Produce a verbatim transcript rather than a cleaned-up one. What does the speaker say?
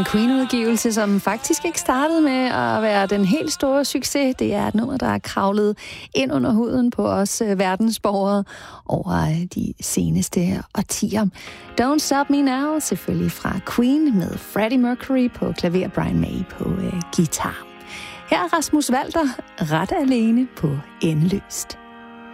En Queen-udgivelse, som faktisk ikke startede med at være den helt store succes. Det er et nummer, der er kravlet ind under huden på os verdensborgere over de seneste årtier. Don't Stop Me Now, selvfølgelig fra Queen med Freddie Mercury på klaver, Brian May på øh, guitar. Her er Rasmus Walter ret alene på Endeløst.